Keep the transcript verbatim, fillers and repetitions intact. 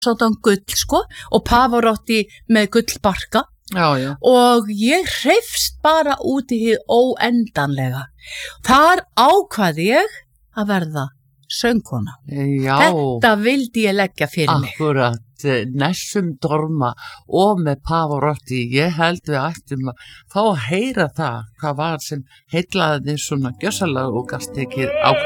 svona gull sko og Pavarotti með gullbarka Já, já. og ég hreifst bara út í hið óendanlega. Þar ákvað ég að verða söngkona. Já. Þetta vildi ég leggja fyrir mig. Akkurat, Nessum Dorma og með Pavarotti, ég held við ættum að fá að heyra það, hvað var sem heillaði þið svona gjössalega og gast ekki á